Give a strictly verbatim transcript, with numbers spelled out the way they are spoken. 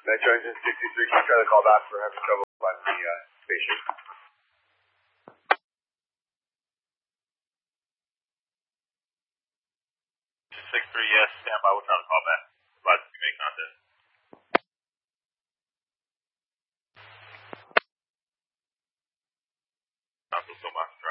Metro Engine sixty-three, can you try to call back for having trouble finding the uh, spaceship? six three, yes, stand by, we'll try to call back. About to make contact. Council, so much.